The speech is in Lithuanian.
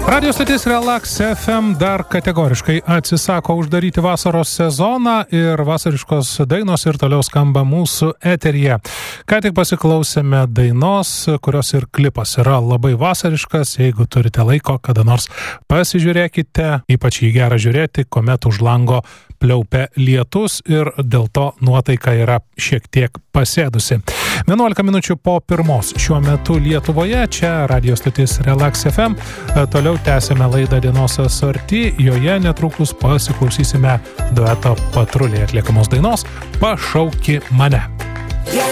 Radio stotis Relax FM dar kategoriškai atsisako uždaryti vasaros sezoną ir vasariškos dainos ir toliau skamba mūsų eteryje. Ką tik pasiklausėme dainos, kurios ir klipas yra labai vasariškas. Jeigu turite laiko, kada nors pasižiūrėkite, ypač jį gera žiūrėti, kuomet už lango pliaupia lietus ir dėl to nuotaika yra šiek tiek pasėdusi. 11 minučių po 1 šiuo metu Lietuvoje, čia radio stotis Relax FM. Toliau tęsime laidą Dienos asorti, joje netrukus pasiklausysime dueto Patruliai atliekamos dainos Pašauki mane.